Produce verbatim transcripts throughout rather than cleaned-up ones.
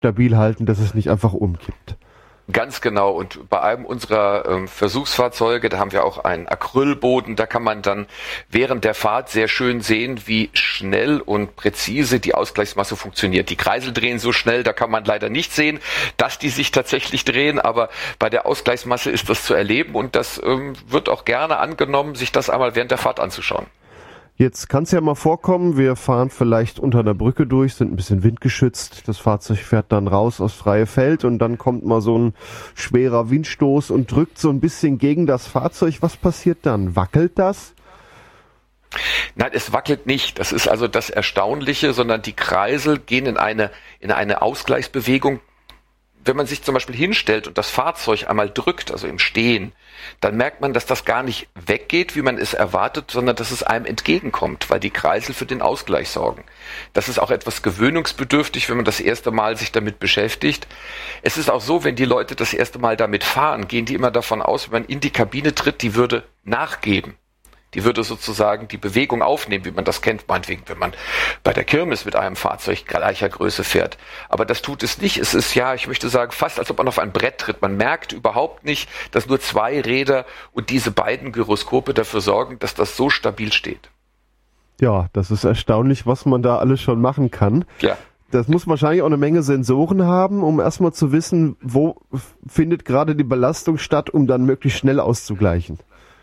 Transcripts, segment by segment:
stabil halten, dass es nicht einfach umkippt. Ganz genau. Und bei einem unserer ähm, Versuchsfahrzeuge, da haben wir auch einen Acrylboden, da kann man dann während der Fahrt sehr schön sehen, wie schnell und präzise die Ausgleichsmasse funktioniert. Die Kreisel drehen so schnell, da kann man leider nicht sehen, dass die sich tatsächlich drehen, aber bei der Ausgleichsmasse ist das zu erleben und das ähm, wird auch gerne angenommen, sich das einmal während der Fahrt anzuschauen. Jetzt kann es ja mal vorkommen, wir fahren vielleicht unter einer Brücke durch, sind ein bisschen windgeschützt, das Fahrzeug fährt dann raus aufs freie Feld und dann kommt mal so ein schwerer Windstoß und drückt so ein bisschen gegen das Fahrzeug. Was passiert dann? Wackelt das? Nein, es wackelt nicht. Das ist also das Erstaunliche, sondern die Kreisel gehen in eine, in eine Ausgleichsbewegung. Wenn man sich zum Beispiel hinstellt und das Fahrzeug einmal drückt, also im Stehen, dann merkt man, dass das gar nicht weggeht, wie man es erwartet, sondern dass es einem entgegenkommt, weil die Kreisel für den Ausgleich sorgen. Das ist auch etwas gewöhnungsbedürftig, wenn man das erste Mal sich damit beschäftigt. Es ist auch so, wenn die Leute das erste Mal damit fahren, gehen die immer davon aus, wenn man in die Kabine tritt, die würde nachgeben. Die würde sozusagen die Bewegung aufnehmen, wie man das kennt, meinetwegen, wenn man bei der Kirmes mit einem Fahrzeug gleicher Größe fährt. Aber das tut es nicht. Es ist ja, ich möchte sagen, fast als ob man auf ein Brett tritt. Man merkt überhaupt nicht, dass nur zwei Räder und diese beiden Gyroskope dafür sorgen, dass das so stabil steht. Ja, das ist erstaunlich, was man da alles schon machen kann. Ja. Das muss wahrscheinlich auch eine Menge Sensoren haben, um erstmal zu wissen, wo findet gerade die Belastung statt, um dann möglichst schnell auszugleichen.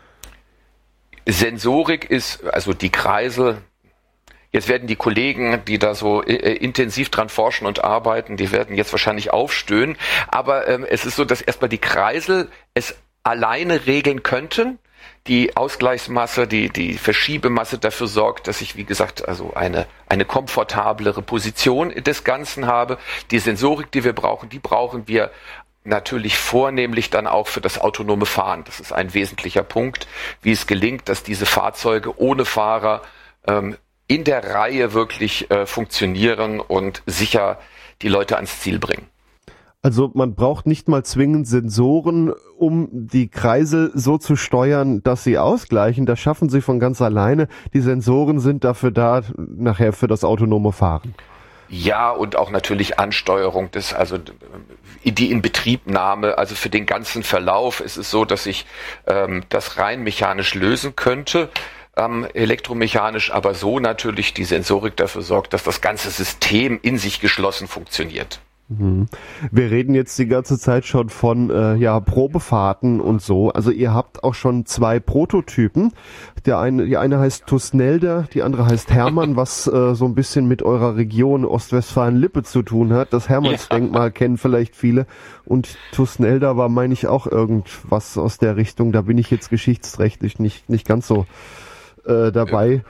Sensorik ist, also die Kreisel, jetzt werden die Kollegen, die da so äh, intensiv dran forschen und arbeiten, die werden jetzt wahrscheinlich aufstöhnen, aber ähm, es ist so, dass erstmal die Kreisel es alleine regeln könnten, die Ausgleichsmasse, die, die Verschiebemasse dafür sorgt, dass ich, wie gesagt, also eine, eine komfortablere Position des Ganzen habe. Die Sensorik, die wir brauchen, die brauchen wir natürlich vornehmlich dann auch für das autonome Fahren. Das ist ein wesentlicher Punkt, wie es gelingt, dass diese Fahrzeuge ohne Fahrer ähm, in der Reihe wirklich äh, funktionieren und sicher die Leute ans Ziel bringen. Also man braucht nicht mal zwingend Sensoren, um die Kreisel so zu steuern, dass sie ausgleichen. Das schaffen sie von ganz alleine. Die Sensoren sind dafür da, nachher für das autonome Fahren. Ja, und auch natürlich Ansteuerung des, also die Inbetriebnahme, also für den ganzen Verlauf ist es so, dass ich ähm, das rein mechanisch lösen könnte, ähm, elektromechanisch, aber so natürlich die Sensorik dafür sorgt, dass das ganze System in sich geschlossen funktioniert. Wir reden jetzt die ganze Zeit schon von äh, ja Probefahrten und so. Also ihr habt auch schon zwei Prototypen. Der eine, die eine heißt Tusnelda, die andere heißt Hermann, was äh, so ein bisschen mit eurer Region Ostwestfalen-Lippe zu tun hat. Das Hermannsdenkmal ja. kennen vielleicht viele. Und Tusnelda war, meine ich, auch irgendwas aus der Richtung. Da bin ich jetzt geschichtsrechtlich nicht nicht ganz so äh, dabei.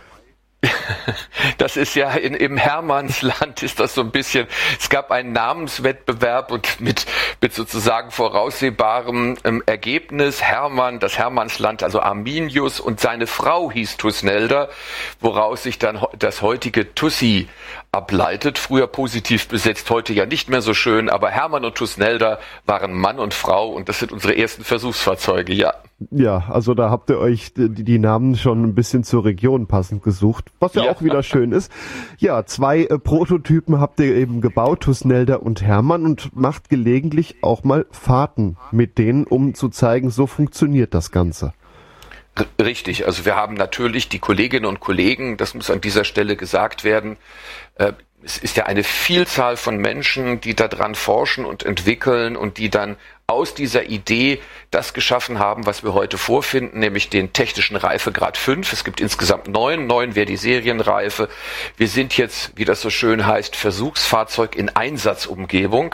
Das ist ja in, im Hermannsland ist das so ein bisschen, es gab einen Namenswettbewerb und mit, mit sozusagen voraussehbarem ähm, Ergebnis. Hermann, das Hermannsland, also Arminius und seine Frau hieß Tusnelda, woraus sich dann das heutige Tussi ableitet. Früher positiv besetzt, heute ja nicht mehr so schön, aber Hermann und Tusnelda waren Mann und Frau und das sind unsere ersten Versuchsfahrzeuge, ja. Ja, also da habt ihr euch die, die Namen schon ein bisschen zur Region passend gesucht, was ja, ja. auch wieder schön ist. Ja, zwei äh, Prototypen habt ihr eben gebaut, Tusnelda und Hermann, und macht gelegentlich auch mal Fahrten mit denen, um zu zeigen, so funktioniert das Ganze. Richtig, also wir haben natürlich die Kolleginnen und Kollegen, das muss an dieser Stelle gesagt werden, äh, es ist ja eine Vielzahl von Menschen, die daran forschen und entwickeln und die dann aus dieser Idee das geschaffen haben, was wir heute vorfinden, nämlich den technischen Reifegrad fünf. Es gibt insgesamt neun, neun wäre die Serienreife. Wir sind jetzt, wie das so schön heißt, Versuchsfahrzeug in Einsatzumgebung.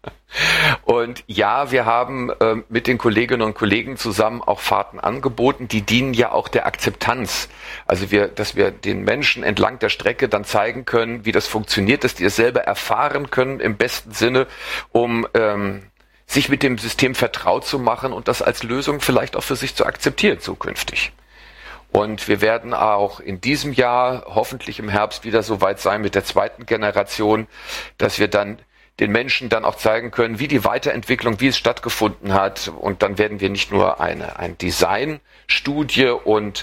Und ja, wir haben äh, mit den Kolleginnen und Kollegen zusammen auch Fahrten angeboten, die dienen ja auch der Akzeptanz. Also wir, dass wir den Menschen entlang der Strecke dann zeigen können, wie das funktioniert, dass die es selber erfahren können im besten Sinne, um ähm, sich mit dem System vertraut zu machen und das als Lösung vielleicht auch für sich zu akzeptieren zukünftig. Und wir werden auch in diesem Jahr hoffentlich im Herbst wieder so weit sein mit der zweiten Generation, dass wir dann den Menschen dann auch zeigen können, wie die Weiterentwicklung, wie es stattgefunden hat. Und dann werden wir nicht nur eine, eine Designstudie und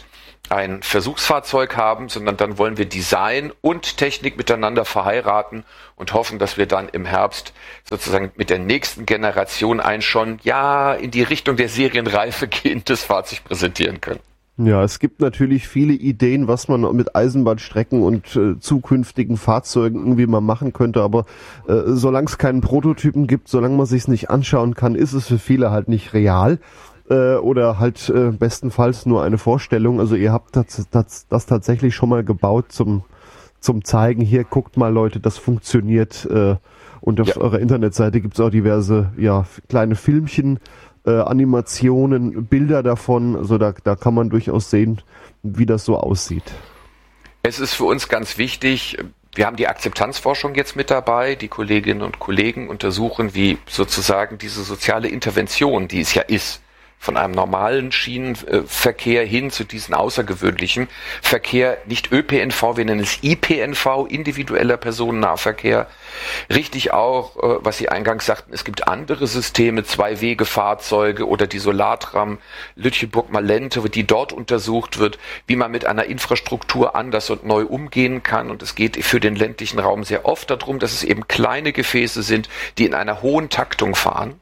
ein Versuchsfahrzeug haben, sondern dann wollen wir Design und Technik miteinander verheiraten und hoffen, dass wir dann im Herbst sozusagen mit der nächsten Generation ein schon ja in die Richtung der Serienreife gehendes Fahrzeug präsentieren können. Ja, es gibt natürlich viele Ideen, was man mit Eisenbahnstrecken und äh, zukünftigen Fahrzeugen irgendwie mal machen könnte, aber äh, solange es keinen Prototypen gibt, solange man sich es nicht anschauen kann, ist es für viele halt nicht real äh, oder halt äh, bestenfalls nur eine Vorstellung. Also ihr habt das, das, das tatsächlich schon mal gebaut zum zum Zeigen, hier guckt mal Leute, das funktioniert äh, und auf ja. eurer Internetseite gibt es auch diverse ja kleine Filmchen, Äh, Animationen, Bilder davon, also da, da kann man durchaus sehen, wie das so aussieht. Es ist für uns ganz wichtig, wir haben die Akzeptanzforschung jetzt mit dabei, die Kolleginnen und Kollegen untersuchen, wie sozusagen diese soziale Intervention, die es ja ist, von einem normalen Schienenverkehr hin zu diesem außergewöhnlichen Verkehr, nicht Ö P N V, wir nennen es I P N V, individueller Personennahverkehr. Richtig auch, was Sie eingangs sagten, es gibt andere Systeme, Zwei-Wege-Fahrzeuge oder die Solartram Lütjeburg-Malente, die dort untersucht wird, wie man mit einer Infrastruktur anders und neu umgehen kann. Und es geht für den ländlichen Raum sehr oft darum, dass es eben kleine Gefäße sind, die in einer hohen Taktung fahren.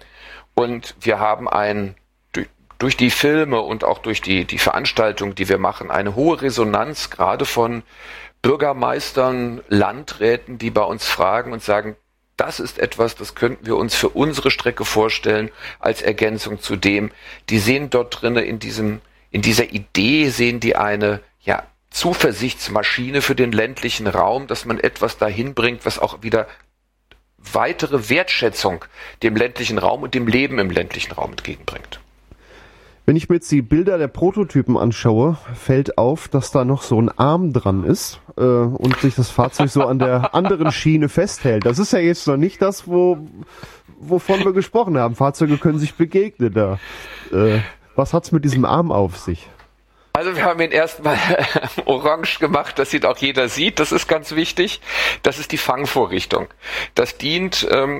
Und wir haben ein durch die Filme und auch durch die, die Veranstaltung, die wir machen, eine hohe Resonanz, gerade von Bürgermeistern, Landräten, die bei uns fragen und sagen, das ist etwas, das könnten wir uns für unsere Strecke vorstellen, als Ergänzung zu dem. Die sehen dort drinnen in diesem, in dieser Idee sehen die eine, ja, Zuversichtsmaschine für den ländlichen Raum, dass man etwas dahin bringt, was auch wieder weitere Wertschätzung dem ländlichen Raum und dem Leben im ländlichen Raum entgegenbringt. Wenn ich mir jetzt die Bilder der Prototypen anschaue, fällt auf, dass da noch so ein Arm dran ist äh, und sich das Fahrzeug so an der anderen Schiene festhält. Das ist ja jetzt noch nicht das, wo, wovon wir gesprochen haben. Fahrzeuge können sich begegnen da. Äh, was hat's mit diesem Arm auf sich? Also wir haben ihn erstmal orange gemacht, dass ihn auch jeder sieht. Das ist ganz wichtig. Das ist die Fangvorrichtung. Das dient... Ähm,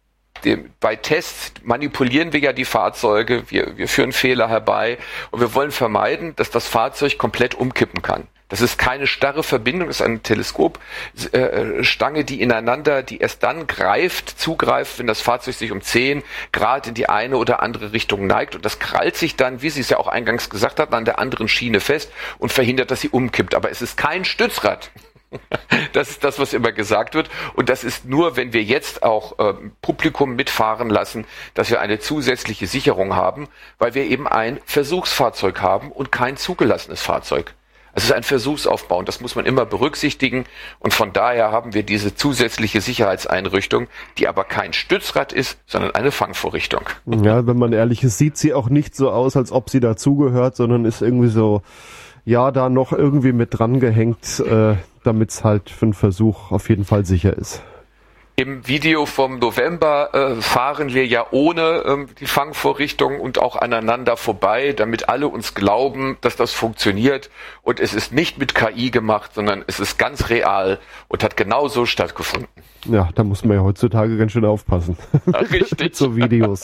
Bei Tests manipulieren wir ja die Fahrzeuge, wir, wir führen Fehler herbei und wir wollen vermeiden, dass das Fahrzeug komplett umkippen kann. Das ist keine starre Verbindung, das ist eine Teleskopstange, die ineinander, die erst dann greift, zugreift, wenn das Fahrzeug sich um zehn Grad in die eine oder andere Richtung neigt und das krallt sich dann, wie Sie es ja auch eingangs gesagt hatten, an der anderen Schiene fest und verhindert, dass sie umkippt. Aber es ist kein Stützrad. Das ist das, was immer gesagt wird. Und das ist nur, wenn wir jetzt auch äh, Publikum mitfahren lassen, dass wir eine zusätzliche Sicherung haben, weil wir eben ein Versuchsfahrzeug haben und kein zugelassenes Fahrzeug. Es ist ein Versuchsaufbau und das muss man immer berücksichtigen. Und von daher haben wir diese zusätzliche Sicherheitseinrichtung, die aber kein Stützrad ist, sondern eine Fangvorrichtung. Ja, wenn man ehrlich ist, sieht sie auch nicht so aus, als ob sie dazugehört, sondern ist irgendwie so, ja, da noch irgendwie mit dran gehängt, äh, damit es halt für einen Versuch auf jeden Fall sicher ist. Im Video vom November äh, fahren wir ja ohne ähm, die Fangvorrichtung und auch aneinander vorbei, damit alle uns glauben, dass das funktioniert. Und es ist nicht mit K I gemacht, sondern es ist ganz real und hat genauso stattgefunden. Ja, da muss man ja heutzutage ganz schön aufpassen. Richtig. Mit so Videos.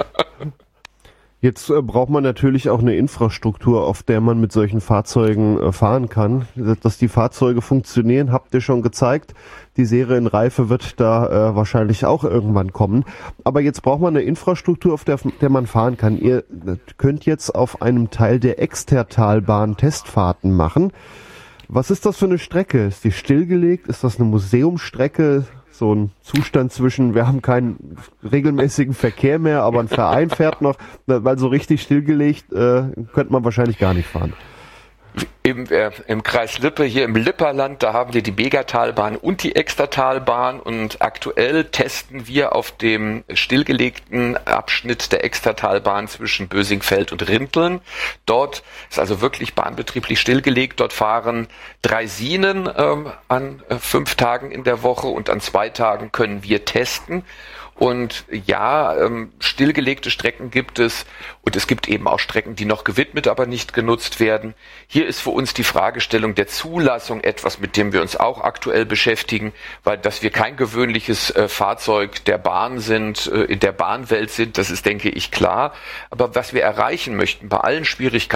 Jetzt äh, braucht man natürlich auch eine Infrastruktur, auf der man mit solchen Fahrzeugen äh, fahren kann. Dass die Fahrzeuge funktionieren, habt ihr schon gezeigt. Die Serienreife wird da äh, wahrscheinlich auch irgendwann kommen. Aber jetzt braucht man eine Infrastruktur, auf der, der man fahren kann. Ihr könnt jetzt auf einem Teil der Extertalbahn Testfahrten machen. Was ist das für eine Strecke? Ist die stillgelegt? Ist das eine Museumsstrecke? So ein Zustand zwischen, wir haben keinen regelmäßigen Verkehr mehr, aber ein Verein fährt noch, weil so richtig stillgelegt äh, könnte man wahrscheinlich gar nicht fahren. Im, äh, im Kreis Lippe, hier im Lipperland, da haben wir die Megatalbahn und die Extertalbahn und aktuell testen wir auf dem stillgelegten Abschnitt der Extertalbahn zwischen Bösingfeld und Rinteln. Dort ist also wirklich bahnbetrieblich stillgelegt. Dort fahren Draisinen ähm, an äh, fünf Tagen in der Woche und an zwei Tagen können wir testen. Und ja, ähm, stillgelegte Strecken gibt es und es gibt eben auch Strecken, die noch gewidmet, aber nicht genutzt werden. Hier ist für uns die Fragestellung der Zulassung etwas, mit dem wir uns auch aktuell beschäftigen, weil dass wir kein gewöhnliches äh, Fahrzeug der Bahn sind, äh, in der Bahnwelt sind, das ist, denke ich, klar. Aber was wir erreichen möchten bei allen Schwierigkeiten,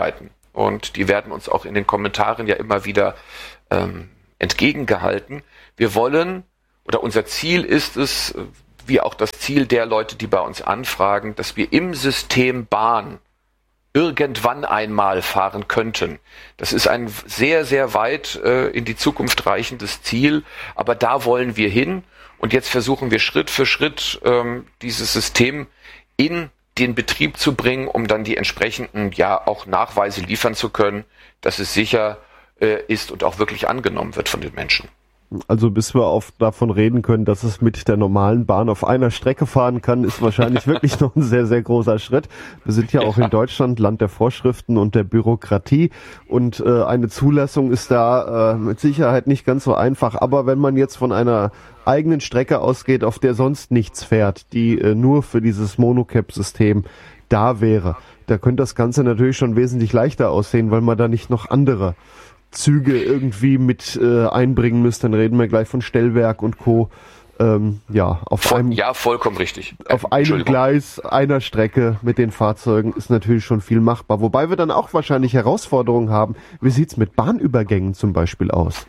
und die werden uns auch in den Kommentaren ja immer wieder ähm, entgegengehalten. Wir wollen, oder unser Ziel ist es, wie auch das Ziel der Leute, die bei uns anfragen, dass wir im System Bahn irgendwann einmal fahren könnten. Das ist ein sehr, sehr weit äh, in die Zukunft reichendes Ziel, aber da wollen wir hin und jetzt versuchen wir Schritt für Schritt ähm, dieses System in den Betrieb zu bringen, um dann die entsprechenden ja auch Nachweise liefern zu können, dass es sicher äh, ist und auch wirklich angenommen wird von den Menschen. Also bis wir auf davon reden können, dass es mit der normalen Bahn auf einer Strecke fahren kann, ist wahrscheinlich wirklich noch ein sehr, sehr großer Schritt. Wir sind ja auch in Deutschland Land der Vorschriften und der Bürokratie und äh, eine Zulassung ist da äh, mit Sicherheit nicht ganz so einfach. Aber wenn man jetzt von einer eigenen Strecke ausgeht, auf der sonst nichts fährt, die äh, nur für dieses Monocap-System da wäre, da könnte das Ganze natürlich schon wesentlich leichter aussehen, weil man da nicht noch andere Züge irgendwie mit äh, einbringen müsst, dann reden wir gleich von Stellwerk und Co. Ähm, ja, auf Voll, einem, ja, vollkommen richtig. Auf einem Gleis, einer Strecke mit den Fahrzeugen ist natürlich schon viel machbar. Wobei wir dann auch wahrscheinlich Herausforderungen haben. Wie sieht's mit Bahnübergängen zum Beispiel aus?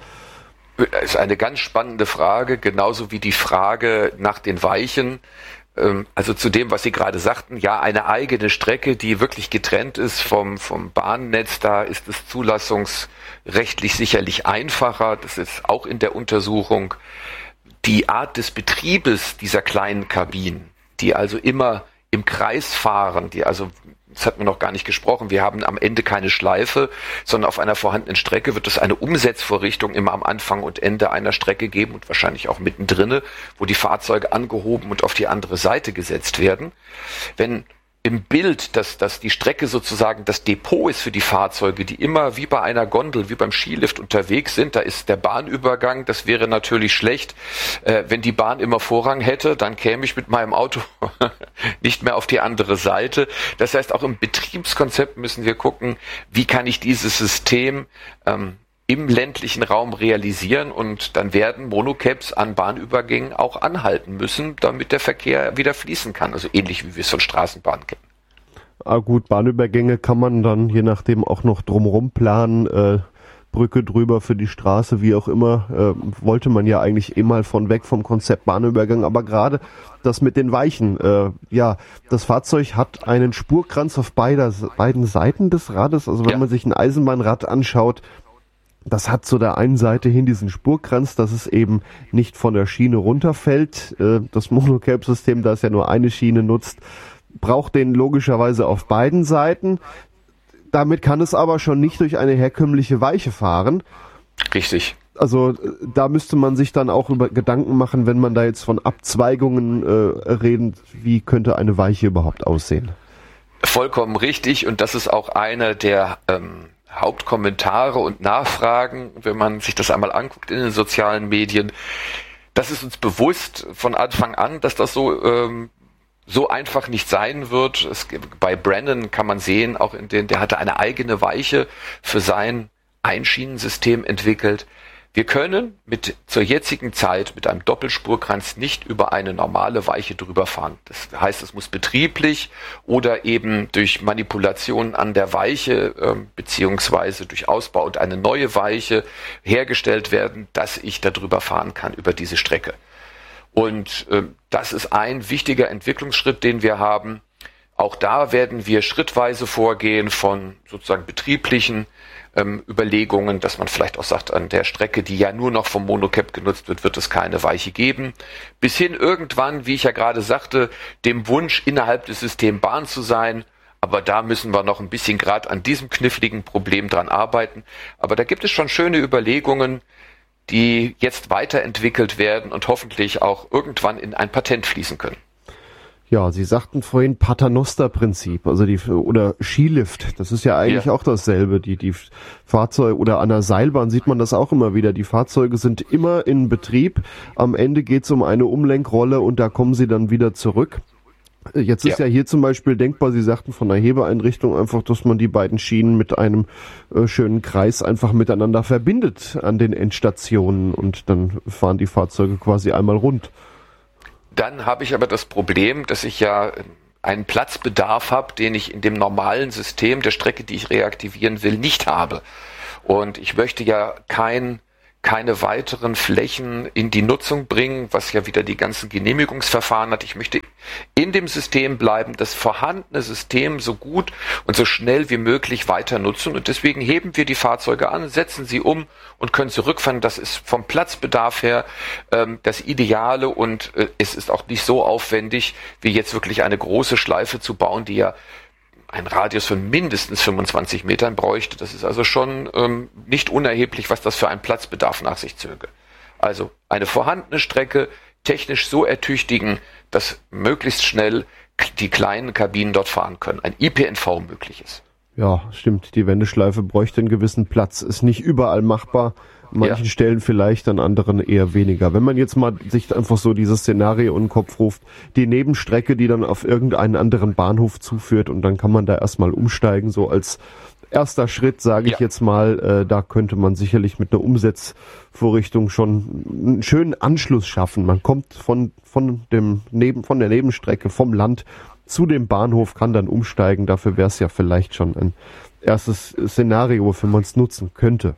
Das ist eine ganz spannende Frage, genauso wie die Frage nach den Weichen. Also zu dem, was Sie gerade sagten, ja, eine eigene Strecke, die wirklich getrennt ist vom, vom Bahnnetz, da ist es zulassungsrechtlich sicherlich einfacher. Das ist auch in der Untersuchung. Die Art des Betriebes dieser kleinen Kabinen, die also immer im Kreis fahren, die also, das hat man noch gar nicht gesprochen, wir haben am Ende keine Schleife, sondern auf einer vorhandenen Strecke wird es eine Umsetzvorrichtung immer am Anfang und Ende einer Strecke geben und wahrscheinlich auch mittendrin, wo die Fahrzeuge angehoben und auf die andere Seite gesetzt werden. Wenn im Bild, dass, dass die Strecke sozusagen das Depot ist für die Fahrzeuge, die immer wie bei einer Gondel, wie beim Skilift unterwegs sind, da ist der Bahnübergang, das wäre natürlich schlecht. Äh, wenn die Bahn immer Vorrang hätte, dann käme ich mit meinem Auto nicht mehr auf die andere Seite. Das heißt, auch im Betriebskonzept müssen wir gucken, wie kann ich dieses System ähm, im ländlichen Raum realisieren und dann werden Monocaps an Bahnübergängen auch anhalten müssen, damit der Verkehr wieder fließen kann, also ähnlich wie wir es von Straßenbahnen kennen. Ah gut, Bahnübergänge kann man dann je nachdem auch noch drumherum planen, äh, Brücke drüber für die Straße, wie auch immer, äh, wollte man ja eigentlich eh mal von weg vom Konzept Bahnübergang, aber gerade das mit den Weichen, äh, ja, das Fahrzeug hat einen Spurkranz auf beider, beiden Seiten des Rades, also wenn ja. man sich ein Eisenbahnrad anschaut, das hat zu der einen Seite hin diesen Spurkranz, dass es eben nicht von der Schiene runterfällt. Das Monocap-System, das ja nur eine Schiene nutzt, braucht den logischerweise auf beiden Seiten. Damit kann es aber schon nicht durch eine herkömmliche Weiche fahren. Richtig. Also da müsste man sich dann auch über Gedanken machen, wenn man da jetzt von Abzweigungen äh, reden, wie könnte eine Weiche überhaupt aussehen? Vollkommen richtig und das ist auch eine der ähm Hauptkommentare und Nachfragen, wenn man sich das einmal anguckt in den sozialen Medien. Das ist uns bewusst von Anfang an, dass das so ähm, so einfach nicht sein wird. Es, bei Brandon kann man sehen, auch in den, der hatte eine eigene Weiche für sein Einschienensystem entwickelt. Wir können mit zur jetzigen Zeit mit einem Doppelspurkranz nicht über eine normale Weiche drüber fahren. Das heißt, es muss betrieblich oder eben durch Manipulation an der Weiche äh, beziehungsweise durch Ausbau und eine neue Weiche hergestellt werden, dass ich darüber fahren kann, über diese Strecke. Und äh, das ist ein wichtiger Entwicklungsschritt, den wir haben. Auch da werden wir schrittweise vorgehen von sozusagen betrieblichen ähm, Überlegungen, dass man vielleicht auch sagt, an der Strecke, die ja nur noch vom Monocap genutzt wird, wird es keine Weiche geben. Bis hin irgendwann, wie ich ja gerade sagte, dem Wunsch, innerhalb des Systems Bahn zu sein. Aber da müssen wir noch ein bisschen gerade an diesem kniffligen Problem dran arbeiten. Aber da gibt es schon schöne Überlegungen, die jetzt weiterentwickelt werden und hoffentlich auch irgendwann in ein Patent fließen können. Ja, Sie sagten vorhin Paternoster-Prinzip, also die oder Skilift. Das ist ja eigentlich ja. auch dasselbe. Die die Fahrzeuge oder an der Seilbahn sieht man das auch immer wieder. Die Fahrzeuge sind immer in Betrieb. Am Ende geht es um eine Umlenkrolle und da kommen sie dann wieder zurück. Jetzt ist ja. ja hier zum Beispiel denkbar, Sie sagten von der Hebeeinrichtung einfach, dass man die beiden Schienen mit einem äh, schönen Kreis einfach miteinander verbindet an den Endstationen und dann fahren die Fahrzeuge quasi einmal rund. Dann habe ich aber das Problem, dass ich ja einen Platzbedarf habe, den ich in dem normalen System der Strecke, die ich reaktivieren will, nicht habe. Und ich möchte ja kein keine weiteren Flächen in die Nutzung bringen, was ja wieder die ganzen Genehmigungsverfahren hat. Ich möchte in dem System bleiben, das vorhandene System so gut und so schnell wie möglich weiter nutzen. Und deswegen heben wir die Fahrzeuge an, setzen sie um und können zurückfahren. Das ist vom Platzbedarf her ähm, das Ideale und äh, es ist auch nicht so aufwendig, wie jetzt wirklich eine große Schleife zu bauen, die ja einen Radius von mindestens fünfundzwanzig Metern bräuchte. Das ist also schon ähm, nicht unerheblich, was das für einen Platzbedarf nach sich zöge. Also eine vorhandene Strecke technisch so ertüchtigen, dass möglichst schnell die kleinen Kabinen dort fahren können. Ein I P N V möglich ist. Ja, stimmt. Die Wendeschleife bräuchte einen gewissen Platz. Ist nicht überall machbar. An manchen ja. Stellen vielleicht, an anderen eher weniger. Wenn man jetzt mal sich einfach so dieses Szenario in den Kopf ruft, die Nebenstrecke, die dann auf irgendeinen anderen Bahnhof zuführt und dann kann man da erstmal umsteigen, so als erster Schritt, sage ich ja. jetzt mal, äh, da könnte man sicherlich mit einer Umsetzvorrichtung schon einen schönen Anschluss schaffen. Man kommt von, von dem Neben, von der Nebenstrecke, vom Land zu dem Bahnhof, kann dann umsteigen. Dafür wäre es ja vielleicht schon ein erstes Szenario, wofür man es nutzen könnte.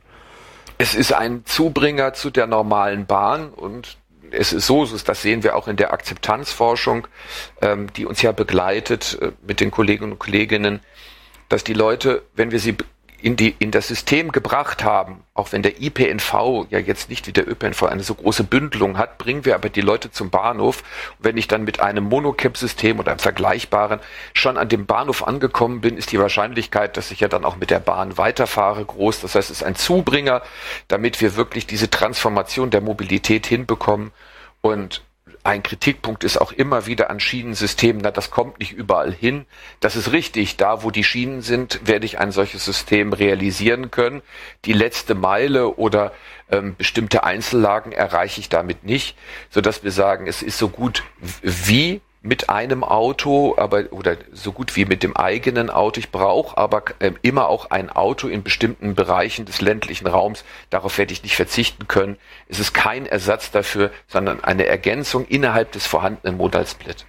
Es ist ein Zubringer zu der normalen Bahn und es ist so, das sehen wir auch in der Akzeptanzforschung, ähm, die uns ja begleitet äh, mit den Kolleginnen und Kolleginnen, dass die Leute, wenn wir sie in die in das System gebracht haben, auch wenn der I P N V ja jetzt nicht wie der Ö P N V eine so große Bündelung hat, bringen wir aber die Leute zum Bahnhof. Und wenn ich dann mit einem Monocap-System oder einem vergleichbaren schon an dem Bahnhof angekommen bin, ist die Wahrscheinlichkeit, dass ich ja dann auch mit der Bahn weiterfahre, groß. Das heißt, es ist ein Zubringer, damit wir wirklich diese Transformation der Mobilität hinbekommen. Und ein Kritikpunkt ist auch immer wieder an Schienensystemen, na, das kommt nicht überall hin. Das ist richtig, da wo die Schienen sind, werde ich ein solches System realisieren können. Die letzte Meile oder ähm, bestimmte Einzellagen erreiche ich damit nicht, sodass wir sagen, es ist so gut wie mit einem Auto, aber oder so gut wie mit dem eigenen Auto. Ich brauche aber äh, immer auch ein Auto in bestimmten Bereichen des ländlichen Raums. Darauf werde ich nicht verzichten können. Es ist kein Ersatz dafür, sondern eine Ergänzung innerhalb des vorhandenen Modal-Split.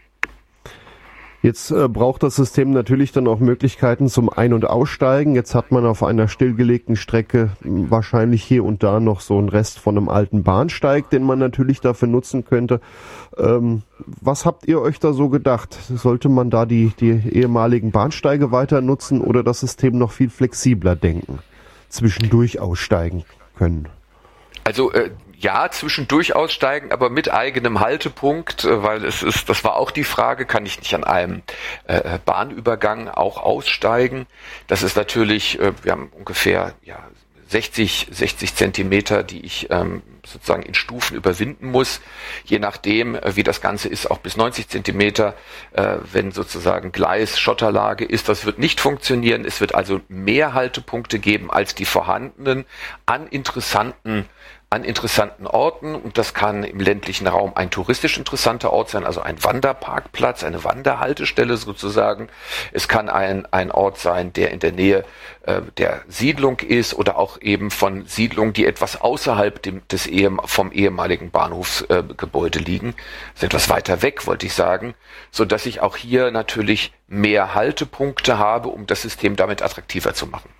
Jetzt äh, braucht das System natürlich dann auch Möglichkeiten zum Ein- und Aussteigen. Jetzt hat man auf einer stillgelegten Strecke mh, wahrscheinlich hier und da noch so einen Rest von einem alten Bahnsteig, den man natürlich dafür nutzen könnte. Ähm, was habt ihr euch da so gedacht? Sollte man da die, die ehemaligen Bahnsteige weiter nutzen oder das System noch viel flexibler denken? Zwischendurch aussteigen können? Also äh, ja, zwischendurch aussteigen, aber mit eigenem Haltepunkt, äh, weil es ist, das war auch die Frage, kann ich nicht an einem äh, Bahnübergang auch aussteigen? Das ist natürlich, äh, wir haben ungefähr ja sechzig Zentimeter, die ich ähm, sozusagen in Stufen überwinden muss, je nachdem, äh, wie das Ganze ist, auch bis neunzig Zentimeter, äh, wenn sozusagen Gleis, Schotterlage ist, das wird nicht funktionieren. Es wird also mehr Haltepunkte geben als die vorhandenen an interessanten an interessanten Orten, und das kann im ländlichen Raum ein touristisch interessanter Ort sein, also ein Wanderparkplatz, eine Wanderhaltestelle sozusagen. Es kann ein, ein Ort sein, der in der Nähe äh, der Siedlung ist oder auch eben von Siedlungen, die etwas außerhalb dem, des ehem, vom ehemaligen Bahnhofsgebäude äh, liegen, also etwas weiter weg, wollte ich sagen, so dass ich auch hier natürlich mehr Haltepunkte habe, um das System damit attraktiver zu machen.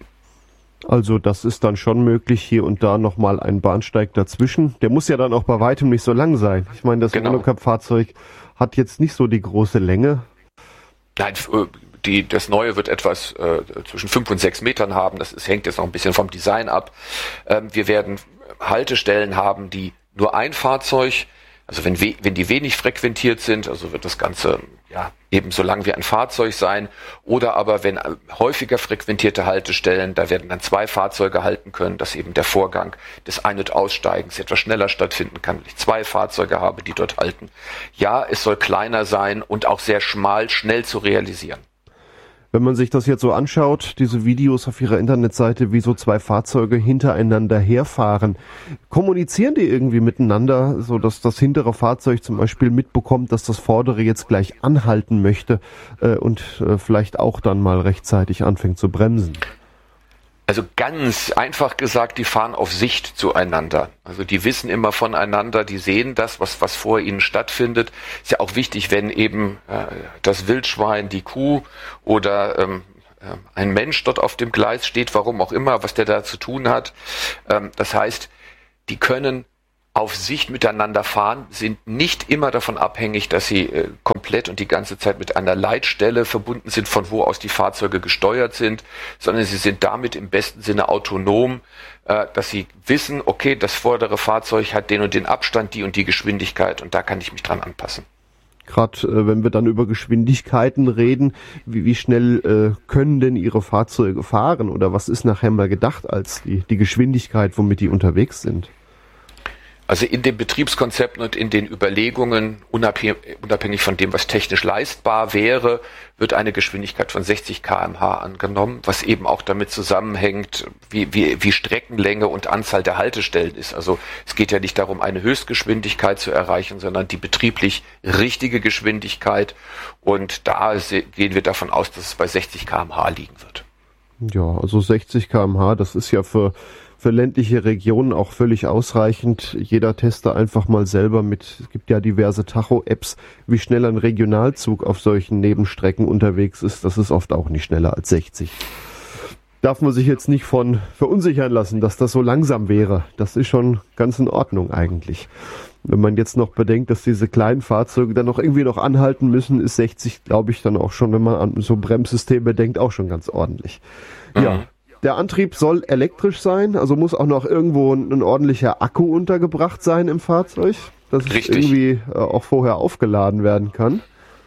Also das ist dann schon möglich, hier und da nochmal ein Bahnsteig dazwischen. Der muss ja dann auch bei weitem nicht so lang sein. Ich meine, das genau. Monocap-Fahrzeug hat jetzt nicht so die große Länge. Nein, die, das Neue wird etwas äh, zwischen fünf und sechs Metern haben. Das ist, hängt jetzt noch ein bisschen vom Design ab. Ähm, wir werden Haltestellen haben, die nur ein Fahrzeug, also wenn, we, wenn die wenig frequentiert sind, also wird das Ganze ja eben so lang wie ein Fahrzeug sein, oder aber wenn häufiger frequentierte Haltestellen, da werden dann zwei Fahrzeuge halten können, dass eben der Vorgang des Ein- und Aussteigens etwas schneller stattfinden kann, wenn ich zwei Fahrzeuge habe, die dort halten. Ja, es soll kleiner sein und auch sehr schmal, schnell zu realisieren. Wenn man sich das jetzt so anschaut, diese Videos auf ihrer Internetseite, wie so zwei Fahrzeuge hintereinander herfahren, kommunizieren die irgendwie miteinander, so dass das hintere Fahrzeug zum Beispiel mitbekommt, dass das vordere jetzt gleich anhalten möchte äh, und äh, vielleicht auch dann mal rechtzeitig anfängt zu bremsen? Also ganz einfach gesagt, die fahren auf Sicht zueinander. Also die wissen immer voneinander, die sehen das, was, was vor ihnen stattfindet. Ist ja auch wichtig, wenn eben äh, das Wildschwein, die Kuh oder ähm, äh, ein Mensch dort auf dem Gleis steht, warum auch immer, was der da zu tun hat. Ähm, das heißt, die können auf Sicht miteinander fahren, sind nicht immer davon abhängig, dass sie äh, komplett und die ganze Zeit mit einer Leitstelle verbunden sind, von wo aus die Fahrzeuge gesteuert sind, sondern sie sind damit im besten Sinne autonom, äh, dass sie wissen, okay, das vordere Fahrzeug hat den und den Abstand, die und die Geschwindigkeit und da kann ich mich dran anpassen. Gerade äh, wenn wir dann über Geschwindigkeiten reden, wie, wie schnell äh, können denn Ihre Fahrzeuge fahren oder was ist nachher mal gedacht als die, die Geschwindigkeit, womit die unterwegs sind? Also in den Betriebskonzepten und in den Überlegungen, unabhängig von dem, was technisch leistbar wäre, wird eine Geschwindigkeit von sechzig Kilometer pro Stunde angenommen, was eben auch damit zusammenhängt, wie, wie, wie Streckenlänge und Anzahl der Haltestellen ist. Also es geht ja nicht darum, eine Höchstgeschwindigkeit zu erreichen, sondern die betrieblich richtige Geschwindigkeit. Und da gehen wir davon aus, dass es bei sechzig Kilometer pro Stunde liegen wird. Ja, also sechzig Kilometer pro Stunde, das ist ja für für ländliche Regionen auch völlig ausreichend. Jeder teste einfach mal selber mit, es gibt ja diverse Tacho-Apps, wie schnell ein Regionalzug auf solchen Nebenstrecken unterwegs ist. Das ist oft auch nicht schneller als sechzig. Darf man sich jetzt nicht von verunsichern lassen, dass das so langsam wäre. Das ist schon ganz in Ordnung eigentlich. Wenn man jetzt noch bedenkt, dass diese kleinen Fahrzeuge dann noch irgendwie noch anhalten müssen, ist sechzig, glaube ich, dann auch schon, wenn man an so Bremssysteme denkt, auch schon ganz ordentlich. Mhm. Ja. Der Antrieb soll elektrisch sein, also muss auch noch irgendwo ein, ein ordentlicher Akku untergebracht sein im Fahrzeug, dass es irgendwie äh, auch vorher aufgeladen werden kann.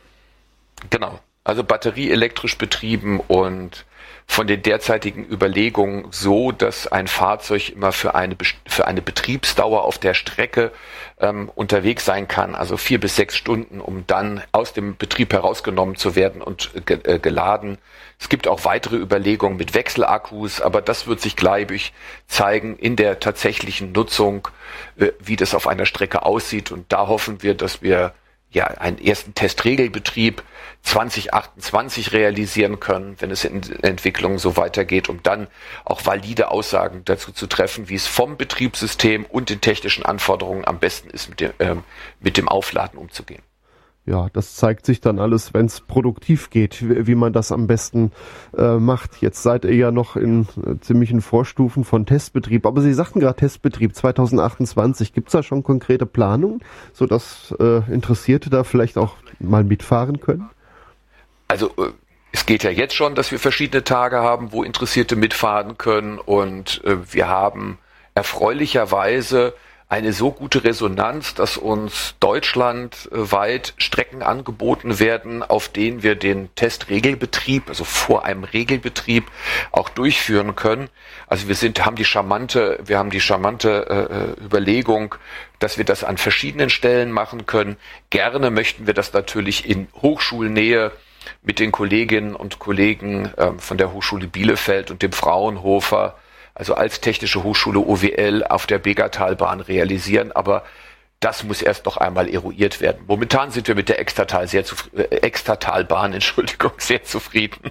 Genau, also batterieelektrisch betrieben und von den derzeitigen Überlegungen so, dass ein Fahrzeug immer für eine für eine Betriebsdauer auf der Strecke ähm, unterwegs sein kann, also vier bis sechs Stunden, um dann aus dem Betrieb herausgenommen zu werden und ge äh, geladen. Es gibt auch weitere Überlegungen mit Wechselakkus, aber das wird sich, glaube ich, zeigen in der tatsächlichen Nutzung, äh, wie das auf einer Strecke aussieht. Und da hoffen wir, dass wir ja einen ersten Testregelbetrieb zwanzig achtundzwanzig realisieren können, wenn es in Entwicklung so weitergeht, um dann auch valide Aussagen dazu zu treffen, wie es vom Betriebssystem und den technischen Anforderungen am besten ist, mit dem, ähm, mit dem Aufladen umzugehen. Ja, das zeigt sich dann alles, wenn es produktiv geht, wie, wie man das am besten äh, macht. Jetzt seid ihr ja noch in äh, ziemlichen Vorstufen von Testbetrieb, aber Sie sagten gerade Testbetrieb zwanzig achtundzwanzig. Gibt es da schon konkrete Planungen, sodass äh, Interessierte da vielleicht auch mal mitfahren können? Also äh, es geht ja jetzt schon, dass wir verschiedene Tage haben, wo Interessierte mitfahren können und äh, wir haben erfreulicherweise eine so gute Resonanz, dass uns deutschlandweit Strecken angeboten werden, auf denen wir den Testregelbetrieb, also vor einem Regelbetrieb, auch durchführen können. Also wir sind, haben die charmante, wir haben die charmante äh, Überlegung, dass wir das an verschiedenen Stellen machen können. Gerne möchten wir das natürlich in Hochschulnähe mit den Kolleginnen und Kollegen äh, von der Hochschule Bielefeld und dem Fraunhofer, also als Technische Hochschule O W L auf der Begatalbahn realisieren, aber das muss erst noch einmal eruiert werden. Momentan sind wir mit der Extertal sehr zufri- äh, Extertalbahn, Entschuldigung, sehr zufrieden.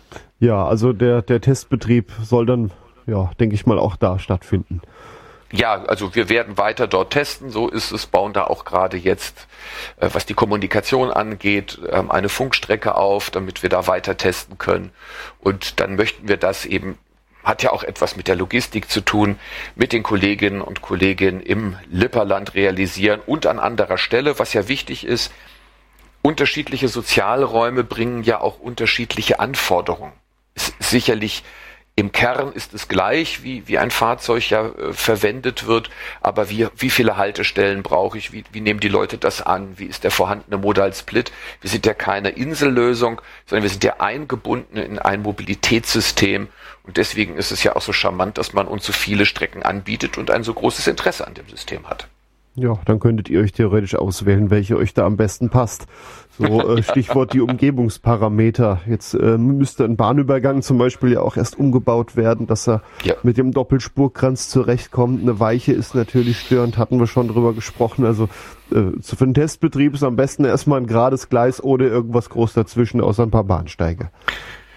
Ja, also der, der Testbetrieb soll dann, ja, denke ich mal, auch da stattfinden. Ja, also wir werden weiter dort testen, so ist es, bauen da auch gerade jetzt, äh, was die Kommunikation angeht, ähm, eine Funkstrecke auf, damit wir da weiter testen können und dann möchten wir das eben, hat ja auch etwas mit der Logistik zu tun, mit den Kolleginnen und Kollegen im Lipperland realisieren und an anderer Stelle, was ja wichtig ist, unterschiedliche Sozialräume bringen ja auch unterschiedliche Anforderungen. Ist sicherlich im Kern ist es gleich, wie, wie ein Fahrzeug ja äh, verwendet wird, aber wie, wie viele Haltestellen brauche ich, wie, wie nehmen die Leute das an, wie ist der vorhandene Modal Split? Wir sind ja keine Insellösung, sondern wir sind ja eingebunden in ein Mobilitätssystem und deswegen ist es ja auch so charmant, dass man uns so viele Strecken anbietet und ein so großes Interesse an dem System hat. Ja, dann könntet ihr euch theoretisch auswählen, welche euch da am besten passt. So äh, Stichwort die Umgebungsparameter. Jetzt äh, müsste ein Bahnübergang zum Beispiel ja auch erst umgebaut werden, dass er ja mit dem Doppelspurkranz zurechtkommt. Eine Weiche ist natürlich störend, hatten wir schon drüber gesprochen. Also äh, für den Testbetrieb ist am besten erstmal ein gerades Gleis ohne irgendwas groß dazwischen, außer ein paar Bahnsteige.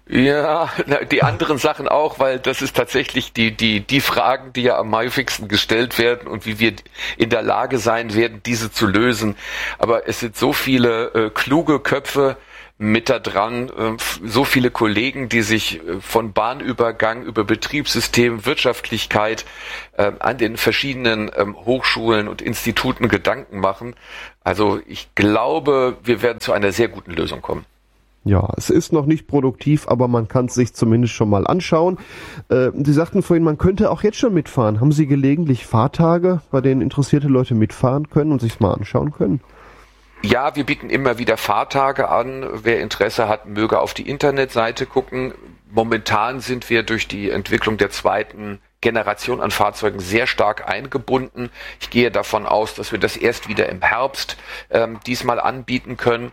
Ja, die anderen Sachen auch, weil das ist tatsächlich die, die, die Fragen, die ja am häufigsten gestellt werden und wie wir in der Lage sein werden, diese zu lösen. Aber es sind so viele äh, kluge Köpfe mit da dran, äh, so viele Kollegen, die sich äh, von Bahnübergang über Betriebssystem, Wirtschaftlichkeit äh, an den verschiedenen äh, Hochschulen und Instituten Gedanken machen. Also ich glaube, wir werden zu einer sehr guten Lösung kommen. Ja, es ist noch nicht produktiv, aber man kann es sich zumindest schon mal anschauen. Äh, Sie sagten vorhin, man könnte auch jetzt schon mitfahren. Haben Sie gelegentlich Fahrtage, bei denen interessierte Leute mitfahren können und sich mal anschauen können? Ja, wir bieten immer wieder Fahrtage an. Wer Interesse hat, möge auf die Internetseite gucken. Momentan sind wir durch die Entwicklung der zweiten Generation an Fahrzeugen sehr stark eingebunden. Ich gehe davon aus, dass wir das erst wieder im Herbst ähm, diesmal anbieten können.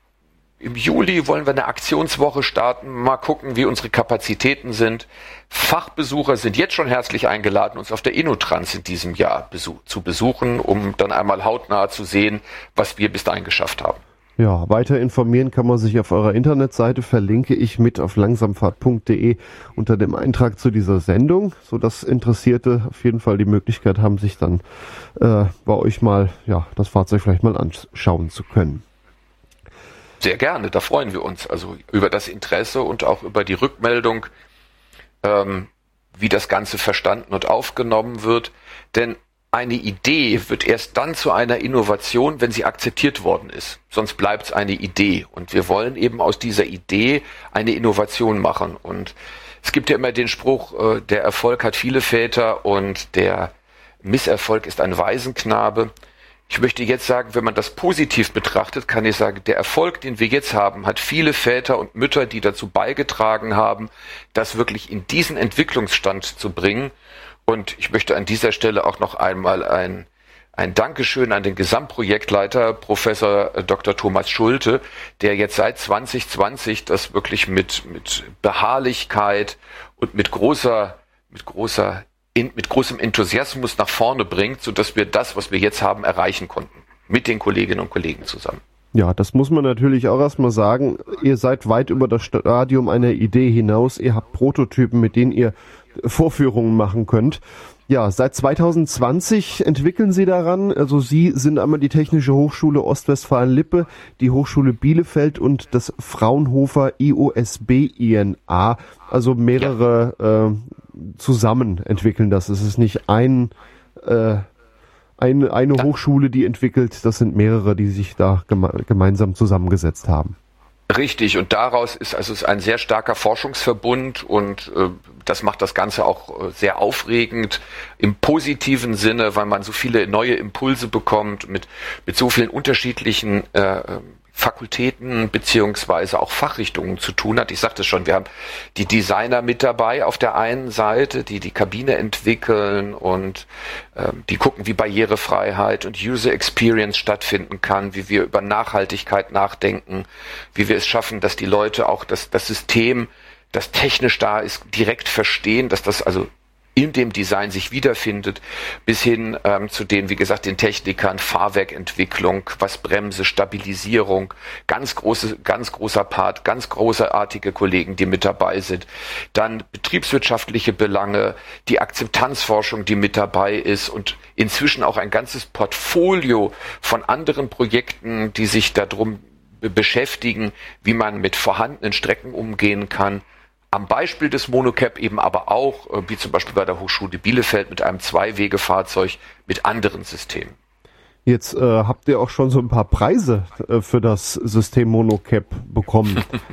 Im Juli wollen wir eine Aktionswoche starten, mal gucken, wie unsere Kapazitäten sind. Fachbesucher sind jetzt schon herzlich eingeladen, uns auf der InnoTrans in diesem Jahr besuch- zu besuchen, um dann einmal hautnah zu sehen, was wir bis dahin geschafft haben. Ja, weiter informieren kann man sich auf eurer Internetseite, verlinke ich mit auf langsamfahrt punkt de unter dem Eintrag zu dieser Sendung, sodass Interessierte auf jeden Fall die Möglichkeit haben, sich dann äh, bei euch mal ja das Fahrzeug vielleicht mal anschauen zu können. Sehr gerne, da freuen wir uns also über das Interesse und auch über die Rückmeldung, ähm, wie das Ganze verstanden und aufgenommen wird. Denn eine Idee wird erst dann zu einer Innovation, wenn sie akzeptiert worden ist. Sonst bleibt es eine Idee. Und wir wollen eben aus dieser Idee eine Innovation machen. Und es gibt ja immer den Spruch, äh, der Erfolg hat viele Väter und der Misserfolg ist ein Waisenknabe. Ich möchte jetzt sagen, wenn man das positiv betrachtet, kann ich sagen, der Erfolg, den wir jetzt haben, hat viele Väter und Mütter, die dazu beigetragen haben, das wirklich in diesen Entwicklungsstand zu bringen. Und ich möchte an dieser Stelle auch noch einmal ein, ein Dankeschön an den Gesamtprojektleiter, Professor Doktor Thomas Schulte, der jetzt seit zwanzig zwanzig das wirklich mit, mit Beharrlichkeit und mit großer, mit großer In, mit großem Enthusiasmus nach vorne bringt, sodass wir das, was wir jetzt haben, erreichen konnten. Mit den Kolleginnen und Kollegen zusammen. Ja, das muss man natürlich auch erstmal sagen. Ihr seid weit über das Stadium einer Idee hinaus. Ihr habt Prototypen, mit denen ihr Vorführungen machen könnt. Ja, seit zwanzig zwanzig entwickeln Sie daran. Also Sie sind einmal die Technische Hochschule Ostwestfalen-Lippe, die Hochschule Bielefeld und das Fraunhofer I O S B I N A. Also mehrere ja. äh, zusammen entwickeln das. Es ist nicht ein, äh, eine, eine ja. Hochschule, die entwickelt. Das sind mehrere, die sich da geme- gemeinsam zusammengesetzt haben. Richtig, und daraus ist also es ein sehr starker Forschungsverbund und äh, das macht das Ganze auch äh, sehr aufregend im positiven Sinne, weil man so viele neue Impulse bekommt mit mit so vielen unterschiedlichen äh, Fakultäten beziehungsweise auch Fachrichtungen zu tun hat. Ich sagte schon, wir haben die Designer mit dabei auf der einen Seite, die die Kabine entwickeln und ähm, die gucken, wie Barrierefreiheit und User Experience stattfinden kann, wie wir über Nachhaltigkeit nachdenken, wie wir es schaffen, dass die Leute auch das, das System, das technisch da ist, direkt verstehen, dass das also in dem Design sich wiederfindet, bis hin ähm, zu den, wie gesagt, den Technikern, Fahrwerkentwicklung, was Bremse, Stabilisierung, ganz große, ganz großer Part, ganz großartige Kollegen, die mit dabei sind. Dann betriebswirtschaftliche Belange, die Akzeptanzforschung, die mit dabei ist und inzwischen auch ein ganzes Portfolio von anderen Projekten, die sich darum be- beschäftigen, wie man mit vorhandenen Strecken umgehen kann. Am Beispiel des Monocap eben aber auch, wie zum Beispiel bei der Hochschule Bielefeld mit einem Zweiwegefahrzeug mit anderen Systemen. Jetzt äh, habt ihr auch schon so ein paar Preise äh, für das System Monocap bekommen.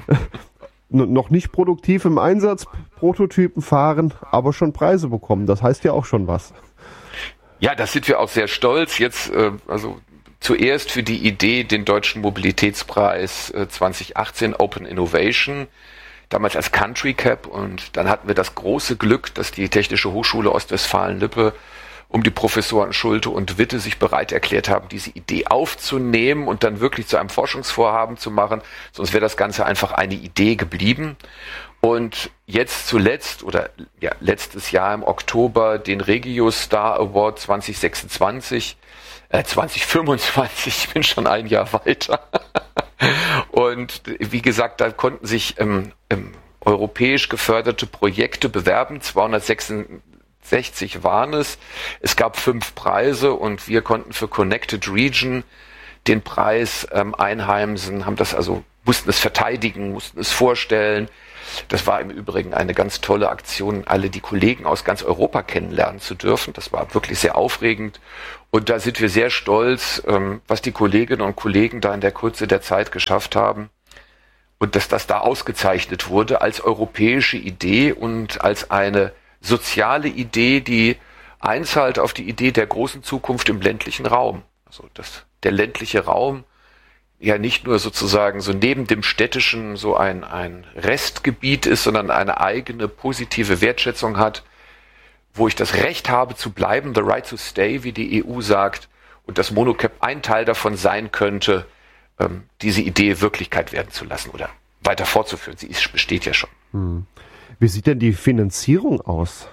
N- noch nicht produktiv im Einsatz, Prototypen fahren, aber schon Preise bekommen. Das heißt ja auch schon was. Ja, das sind wir auch sehr stolz. Jetzt, äh, also zuerst für die Idee den Deutschen Mobilitätspreis äh, zwanzig achtzehn Open Innovation, damals als Country Cap, und dann hatten wir das große Glück, dass die Technische Hochschule Ostwestfalen-Lippe um die Professoren Schulte und Witte sich bereit erklärt haben, diese Idee aufzunehmen und dann wirklich zu einem Forschungsvorhaben zu machen, sonst wäre das Ganze einfach eine Idee geblieben. Und jetzt zuletzt oder ja letztes Jahr im Oktober den Regio Star Award zwanzig sechsundzwanzig, äh, zwanzig fünfundzwanzig, ich bin schon ein Jahr weiter. Und wie gesagt, da konnten sich ähm, ähm, europäisch geförderte Projekte bewerben. zweihundertsechsundsechzig waren es. Es gab fünf Preise und wir konnten für Connected Region den Preis ähm, einheimsen, haben das also, mussten es verteidigen, mussten es vorstellen. Das war im Übrigen eine ganz tolle Aktion, alle die Kollegen aus ganz Europa kennenlernen zu dürfen. Das war wirklich sehr aufregend. Und da sind wir sehr stolz, was die Kolleginnen und Kollegen da in der Kürze der Zeit geschafft haben. Und dass das da ausgezeichnet wurde als europäische Idee und als eine soziale Idee, die einzahlt auf die Idee der großen Zukunft im ländlichen Raum. Also das, der ländliche Raum ja nicht nur sozusagen so neben dem städtischen so ein, ein Restgebiet ist, sondern eine eigene positive Wertschätzung hat, wo ich das Recht habe zu bleiben, the right to stay, wie die E U sagt, und das Monocap ein Teil davon sein könnte, ähm, diese Idee Wirklichkeit werden zu lassen oder weiter fortzuführen. Sie ist, besteht ja schon. Hm. Wie sieht denn die Finanzierung aus?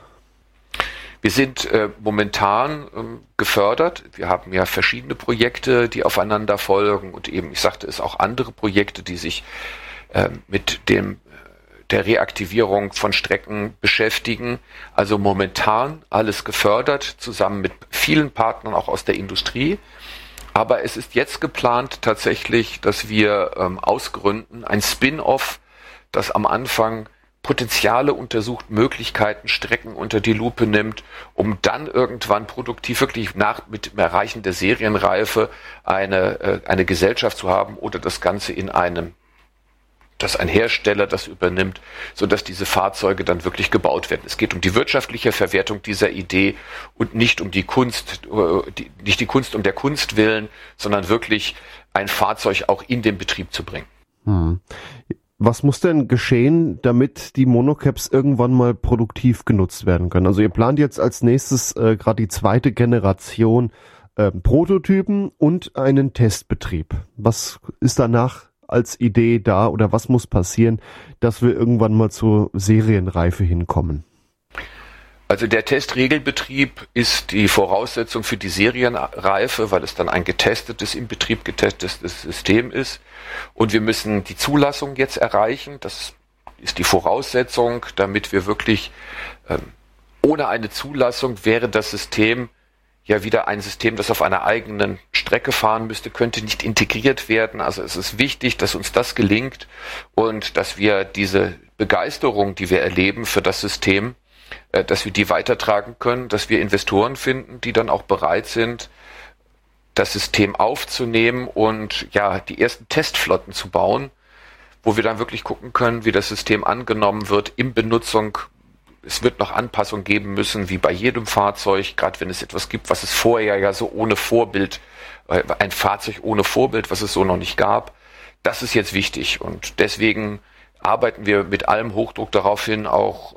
Wir sind äh, momentan ähm, gefördert. Wir haben ja verschiedene Projekte, die aufeinander folgen und eben, ich sagte es, auch andere Projekte, die sich äh, mit dem der Reaktivierung von Strecken beschäftigen. Also momentan alles gefördert, zusammen mit vielen Partnern auch aus der Industrie. Aber es ist jetzt geplant tatsächlich, dass wir ähm, ausgründen, ein Spin-off, das am Anfang Potenziale untersucht, Möglichkeiten, Strecken unter die Lupe nimmt, um dann irgendwann produktiv wirklich nach mit dem Erreichen der Serienreife eine, äh, eine Gesellschaft zu haben oder das Ganze in einem, dass ein Hersteller das übernimmt, sodass diese Fahrzeuge dann wirklich gebaut werden. Es geht um die wirtschaftliche Verwertung dieser Idee und nicht um die Kunst, äh, die, nicht die Kunst um der Kunst willen, sondern wirklich ein Fahrzeug auch in den Betrieb zu bringen. Hm. Was muss denn geschehen, damit die Monocaps irgendwann mal produktiv genutzt werden können? Also ihr plant jetzt als nächstes äh, gerade die zweite Generation äh, Prototypen und einen Testbetrieb. Was ist danach als Idee da oder was muss passieren, dass wir irgendwann mal zur Serienreife hinkommen? Also der Testregelbetrieb ist die Voraussetzung für die Serienreife, weil es dann ein getestetes, im Betrieb getestetes System ist. Und wir müssen die Zulassung jetzt erreichen. Das ist die Voraussetzung, damit wir wirklich, ähm, ohne eine Zulassung wäre das System ja wieder ein System, das auf einer eigenen Strecke fahren müsste, könnte nicht integriert werden. Also es ist wichtig, dass uns das gelingt und dass wir diese Begeisterung, die wir erleben für das System, dass wir die weitertragen können, dass wir Investoren finden, die dann auch bereit sind, das System aufzunehmen und ja die ersten Testflotten zu bauen, wo wir dann wirklich gucken können, wie das System angenommen wird in Benutzung. Es wird noch Anpassungen geben müssen, wie bei jedem Fahrzeug, gerade wenn es etwas gibt, was es vorher ja so ohne Vorbild, ein Fahrzeug ohne Vorbild, was es so noch nicht gab. Das ist jetzt wichtig und deswegen arbeiten wir mit allem Hochdruck darauf hin, auch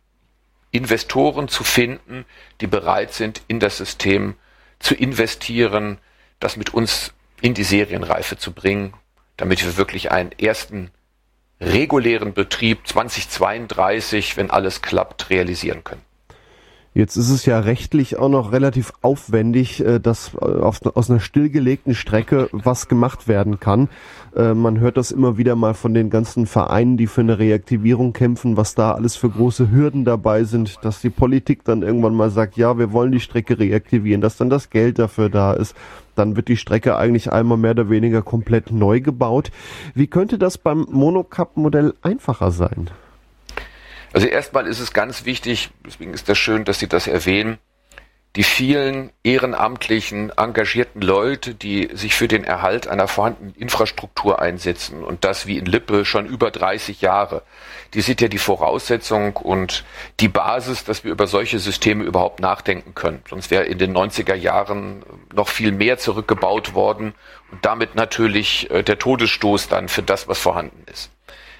Investoren zu finden, die bereit sind, in das System zu investieren, das mit uns in die Serienreife zu bringen, damit wir wirklich einen ersten regulären Betrieb zweitausendzweiunddreißig, wenn alles klappt, realisieren können. Jetzt ist es ja rechtlich auch noch relativ aufwendig, dass aus einer stillgelegten Strecke was gemacht werden kann. Man hört das immer wieder mal von den ganzen Vereinen, die für eine Reaktivierung kämpfen, was da alles für große Hürden dabei sind, dass die Politik dann irgendwann mal sagt, ja, wir wollen die Strecke reaktivieren, dass dann das Geld dafür da ist. Dann wird die Strecke eigentlich einmal mehr oder weniger komplett neu gebaut. Wie könnte das beim Monocap-Modell einfacher sein? Also erstmal ist es ganz wichtig, deswegen ist das schön, dass Sie das erwähnen, die vielen ehrenamtlichen, engagierten Leute, die sich für den Erhalt einer vorhandenen Infrastruktur einsetzen und das wie in Lippe schon über dreißig Jahre, die sind ja die Voraussetzung und die Basis, dass wir über solche Systeme überhaupt nachdenken können. Sonst wäre in den neunziger Jahren noch viel mehr zurückgebaut worden und damit natürlich der Todesstoß dann für das, was vorhanden ist.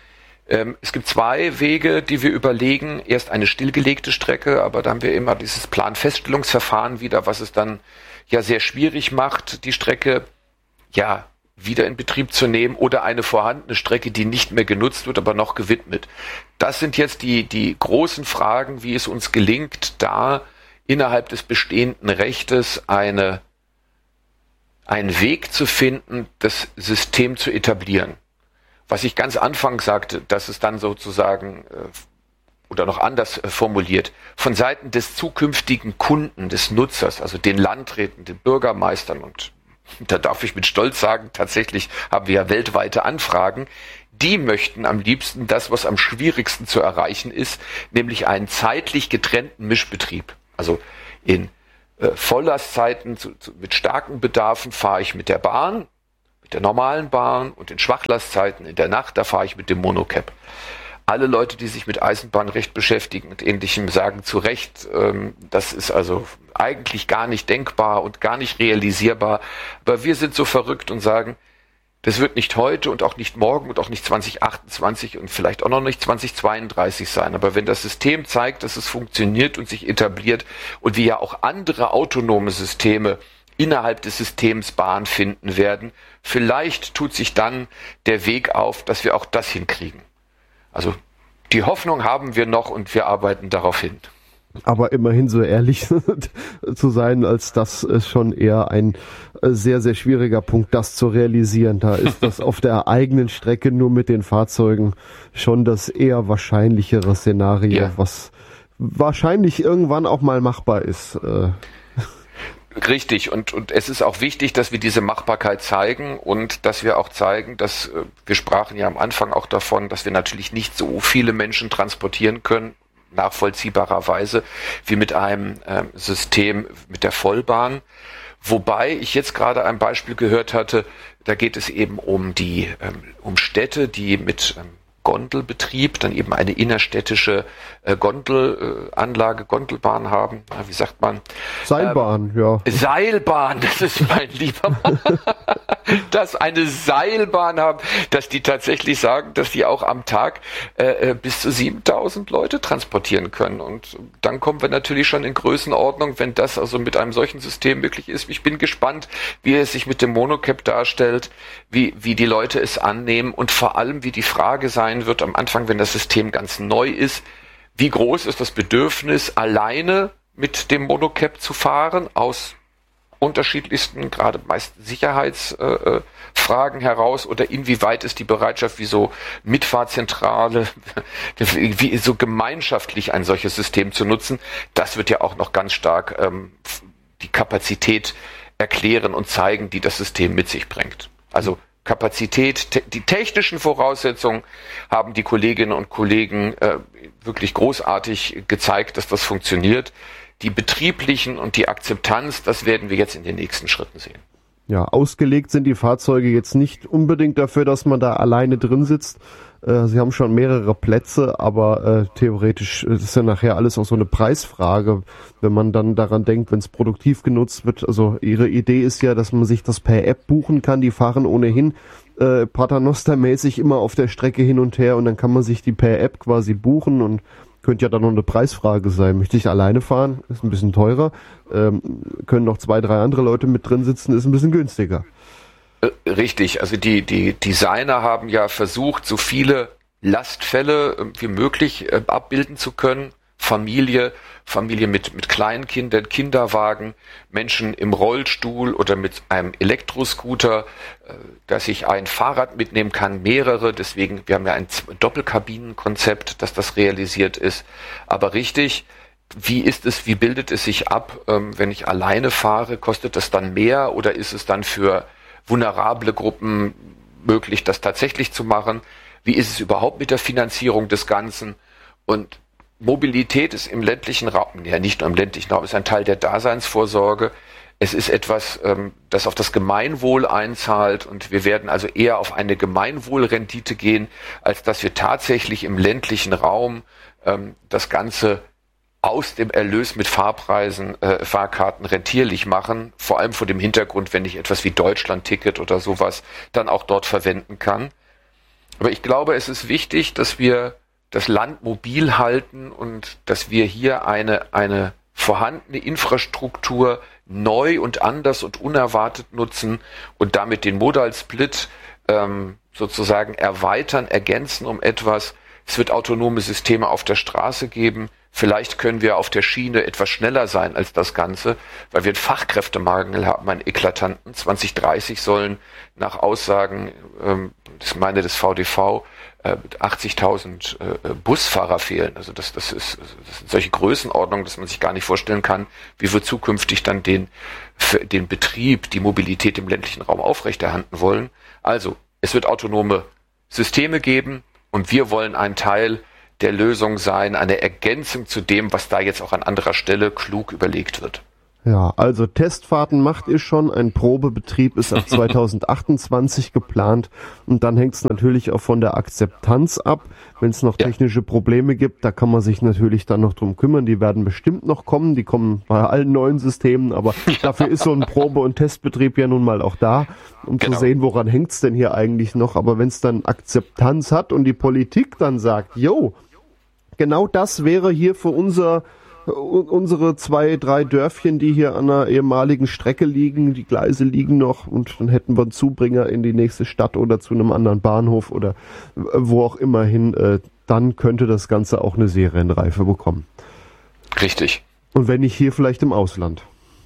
Es gibt zwei Wege, die wir überlegen. Erst eine stillgelegte Strecke, aber da haben wir immer dieses Planfeststellungsverfahren wieder, was es dann ja sehr schwierig macht, die Strecke ja wieder in Betrieb zu nehmen oder eine vorhandene Strecke, die nicht mehr genutzt wird, aber noch gewidmet. Das sind jetzt die, die großen Fragen, wie es uns gelingt, da innerhalb des bestehenden Rechtes eine, einen Weg zu finden, das System zu etablieren. was ich ganz anfangs sagte, dass es dann sozusagen äh, oder noch anders äh, formuliert, von Seiten des zukünftigen Kunden, des Nutzers, also den Landräten, den Bürgermeistern, und da darf ich mit Stolz sagen, tatsächlich haben wir ja weltweite Anfragen, die möchten am liebsten das, was am schwierigsten zu erreichen ist, nämlich einen zeitlich getrennten Mischbetrieb. Also in äh, Volllastzeiten zu, zu, mit starken Bedarfen fahre ich mit der Bahn, mit der normalen Bahn, und in Schwachlastzeiten in der Nacht, da fahre ich mit dem Monocap. Alle Leute, die sich mit Eisenbahnrecht beschäftigen und Ähnlichem, sagen zu Recht, ähm, das ist also eigentlich gar nicht denkbar und gar nicht realisierbar. Aber wir sind so verrückt und sagen, das wird nicht heute und auch nicht morgen und auch nicht zwanzig achtundzwanzig und vielleicht auch noch nicht zwanzig zweiunddreißig sein. Aber wenn das System zeigt, dass es funktioniert und sich etabliert und wir ja auch andere autonome Systeme innerhalb des Systems Bahn finden werden, vielleicht tut sich dann der Weg auf, dass wir auch das hinkriegen. Also die Hoffnung haben wir noch und wir arbeiten darauf hin. Aber immerhin so ehrlich zu sein, als das ist schon eher ein sehr, sehr schwieriger Punkt, das zu realisieren. Da ist das auf der eigenen Strecke nur mit den Fahrzeugen schon das eher wahrscheinlichere Szenario, ja, was wahrscheinlich irgendwann auch mal machbar ist. Richtig, und, und es ist auch wichtig, dass wir diese Machbarkeit zeigen und dass wir auch zeigen, dass, wir sprachen ja am Anfang auch davon, dass wir natürlich nicht so viele Menschen transportieren können, nachvollziehbarerweise, wie mit einem äh, System mit der Vollbahn. Wobei ich jetzt gerade ein Beispiel gehört hatte, da geht es eben um die, ähm, um Städte, die mit ähm, Gondelbetrieb dann eben eine innerstädtische äh, Gondelanlage, äh, Gondelbahn haben. Na, wie sagt man? Seilbahn, ähm, ja. Seilbahn, das ist mein lieber Mann. Dass eine Seilbahn haben, dass die tatsächlich sagen, dass die auch am Tag äh, bis zu siebentausend Leute transportieren können. Und dann kommen wir natürlich schon in Größenordnung, wenn das also mit einem solchen System möglich ist. Ich bin gespannt, wie es sich mit dem Monocap darstellt, wie, wie die Leute es annehmen und vor allem, wie die Frage sein wird am Anfang, wenn das System ganz neu ist, wie groß ist das Bedürfnis, alleine mit dem Monocap zu fahren, aus unterschiedlichsten, gerade meist Sicherheitsfragen äh, heraus, oder inwieweit ist die Bereitschaft, wie so Mitfahrzentrale, wie so gemeinschaftlich ein solches System zu nutzen. Das wird ja auch noch ganz stark ähm, die Kapazität erklären und zeigen, die das System mit sich bringt. Also Kapazität, te- die technischen Voraussetzungen haben die Kolleginnen und Kollegen äh, wirklich großartig gezeigt, dass das funktioniert. Die betrieblichen und die Akzeptanz, das werden wir jetzt in den nächsten Schritten sehen. Ja, ausgelegt sind die Fahrzeuge jetzt nicht unbedingt dafür, dass man da alleine drin sitzt. Äh, sie haben schon mehrere Plätze, aber äh, theoretisch ist ja nachher alles auch so eine Preisfrage, wenn man dann daran denkt, wenn es produktiv genutzt wird. Also ihre Idee ist ja, dass man sich das per App buchen kann. Die fahren ohnehin äh, Paternoster-mäßig immer auf der Strecke hin und her und dann kann man sich die per App quasi buchen und könnte ja dann noch eine Preisfrage sein. Möchte ich alleine fahren? Ist ein bisschen teurer. Ähm, können noch zwei, drei andere Leute mit drin sitzen? Ist ein bisschen günstiger. Richtig. Also die, die Designer haben ja versucht, so viele Lastfälle wie möglich äh, abbilden zu können. Familie, Familie mit, mit Kleinkindern, Kinderwagen, Menschen im Rollstuhl oder mit einem Elektroscooter, äh, dass ich ein Fahrrad mitnehmen kann, mehrere. Deswegen, wir haben ja ein Doppelkabinenkonzept, dass das realisiert ist. Aber richtig, wie ist es, wie bildet es sich ab, ähm, wenn ich alleine fahre? Kostet das dann mehr oder ist es dann für vulnerable Gruppen möglich, das tatsächlich zu machen? Wie ist es überhaupt mit der Finanzierung des Ganzen? Und Mobilität ist im ländlichen Raum, ja nicht nur im ländlichen Raum, ist ein Teil der Daseinsvorsorge. Es ist etwas, ähm, das auf das Gemeinwohl einzahlt und wir werden also eher auf eine Gemeinwohlrendite gehen, als dass wir tatsächlich im ländlichen Raum ähm, das Ganze aus dem Erlös mit Fahrpreisen, äh, Fahrkarten rentierlich machen, vor allem vor dem Hintergrund, wenn ich etwas wie Deutschland-Ticket oder sowas dann auch dort verwenden kann. Aber ich glaube, es ist wichtig, dass wir das Land mobil halten und dass wir hier eine, eine vorhandene Infrastruktur neu und anders und unerwartet nutzen und damit den Modal Split ähm, sozusagen erweitern, ergänzen um etwas. Es wird autonome Systeme auf der Straße geben. Vielleicht können wir auf der Schiene etwas schneller sein als das Ganze, weil wir einen Fachkräftemangel haben, einen eklatanten. zwanzig dreißig sollen nach Aussagen, ähm, das meine des V D V, äh, achtzigtausend äh, Busfahrer fehlen. Also das, das, ist, das sind solche Größenordnungen, dass man sich gar nicht vorstellen kann, wie wir zukünftig dann den, den Betrieb, die Mobilität im ländlichen Raum aufrechterhalten wollen. Also, es wird autonome Systeme geben und wir wollen ein Teil der Lösung sein, eine Ergänzung zu dem, was da jetzt auch an anderer Stelle klug überlegt wird. Ja, also Testfahrten macht ihr schon, ein Probebetrieb ist ab zweitausendachtundzwanzig geplant und dann hängt es natürlich auch von der Akzeptanz ab. Wenn es noch technische Probleme gibt, da kann man sich natürlich dann noch drum kümmern, die werden bestimmt noch kommen, die kommen bei allen neuen Systemen, aber ja. Dafür ist so ein Probe- und Testbetrieb ja nun mal auch da, um genau. zu sehen, woran hängt es denn hier eigentlich noch, aber wenn es dann Akzeptanz hat und die Politik dann sagt, jo, genau das wäre hier für unser unsere zwei, drei Dörfchen, die hier an einer ehemaligen Strecke liegen, die Gleise liegen noch und dann hätten wir einen Zubringer in die nächste Stadt oder zu einem anderen Bahnhof oder wo auch immer hin, äh, dann könnte das Ganze auch eine Serienreife bekommen. Richtig. Und wenn nicht hier, vielleicht im Ausland.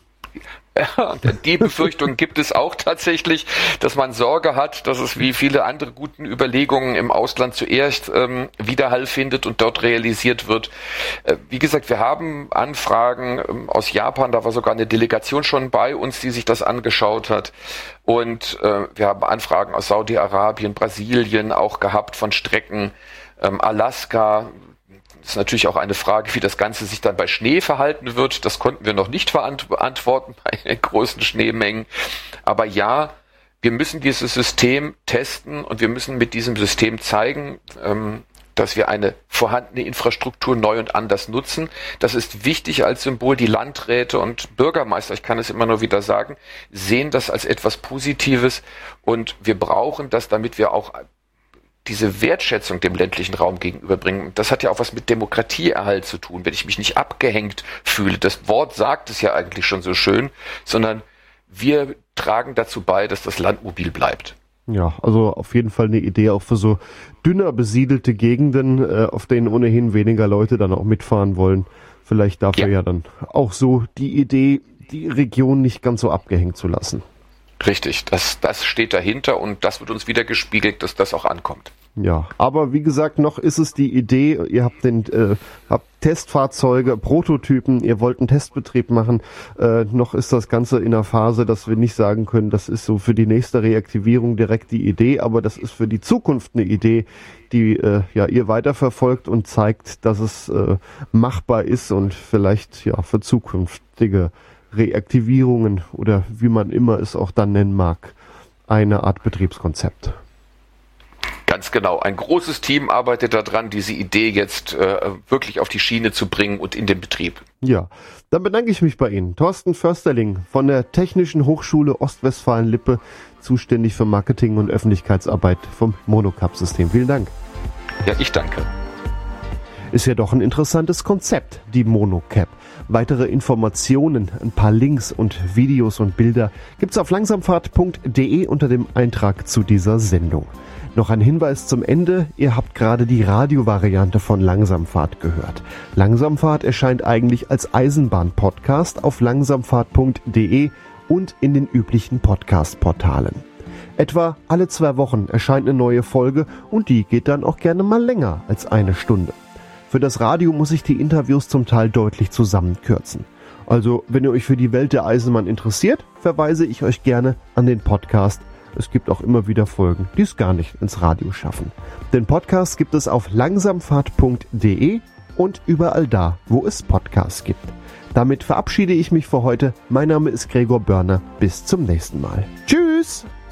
Ja, die Befürchtung gibt es auch tatsächlich, dass man Sorge hat, dass es wie viele andere guten Überlegungen im Ausland zuerst ähm, Widerhall findet und dort realisiert wird. Äh, wie gesagt, wir haben Anfragen ähm, aus Japan, da war sogar eine Delegation schon bei uns, die sich das angeschaut hat. Und äh, wir haben Anfragen aus Saudi-Arabien, Brasilien auch gehabt von Strecken, ähm, Alaska. Das ist natürlich auch eine Frage, wie das Ganze sich dann bei Schnee verhalten wird. Das konnten wir noch nicht beantworten bei großen Schneemengen. Aber ja, wir müssen dieses System testen und wir müssen mit diesem System zeigen, dass wir eine vorhandene Infrastruktur neu und anders nutzen. Das ist wichtig als Symbol. Die Landräte und Bürgermeister, ich kann es immer nur wieder sagen, sehen das als etwas Positives und wir brauchen das, damit wir auch diese Wertschätzung dem ländlichen Raum gegenüberbringen. Das hat ja auch was mit Demokratieerhalt zu tun, wenn ich mich nicht abgehängt fühle. Das Wort sagt es ja eigentlich schon so schön, sondern wir tragen dazu bei, dass das Land mobil bleibt. Ja, also auf jeden Fall eine Idee auch für so dünner besiedelte Gegenden, äh, auf denen ohnehin weniger Leute dann auch mitfahren wollen. Vielleicht dafür ja, ja dann auch so die Idee, die Region nicht ganz so abgehängt zu lassen. Richtig, das, das steht dahinter und das wird uns wieder gespiegelt, dass das auch ankommt. Ja, aber wie gesagt, noch ist es die Idee, ihr habt den äh, habt Testfahrzeuge, Prototypen, ihr wollt einen Testbetrieb machen, äh, noch ist das Ganze in der Phase, dass wir nicht sagen können, das ist so für die nächste Reaktivierung direkt die Idee, aber das ist für die Zukunft eine Idee, die äh, ja ihr weiterverfolgt und zeigt, dass es äh, machbar ist und vielleicht ja für zukünftige Reaktivierungen oder wie man immer es auch dann nennen mag, eine Art Betriebskonzept. Ganz genau. Ein großes Team arbeitet daran, diese Idee jetzt äh, wirklich auf die Schiene zu bringen und in den Betrieb. Ja, dann bedanke ich mich bei Ihnen. Thorsten Försterling von der Technischen Hochschule Ostwestfalen-Lippe, zuständig für Marketing und Öffentlichkeitsarbeit vom Monocap-System. Vielen Dank. Ja, ich danke. Ist ja doch ein interessantes Konzept, die Monocap. Weitere Informationen, ein paar Links und Videos und Bilder gibt's auf langsamfahrt punkt de unter dem Eintrag zu dieser Sendung. Noch ein Hinweis zum Ende, ihr habt gerade die Radiovariante von Langsamfahrt gehört. Langsamfahrt erscheint eigentlich als Eisenbahn-Podcast auf langsamfahrt punkt de und in den üblichen Podcast-Portalen. Etwa alle zwei Wochen erscheint eine neue Folge und die geht dann auch gerne mal länger als eine Stunde. Für das Radio muss ich die Interviews zum Teil deutlich zusammenkürzen. Also, wenn ihr euch für die Welt der Eisenbahn interessiert, verweise ich euch gerne an den Podcast. Es gibt auch immer wieder Folgen, die es gar nicht ins Radio schaffen. Den Podcast gibt es auf langsamfahrt punkt de und überall da, wo es Podcasts gibt. Damit verabschiede ich mich für heute. Mein Name ist Gregor Börner. Bis zum nächsten Mal. Tschüss!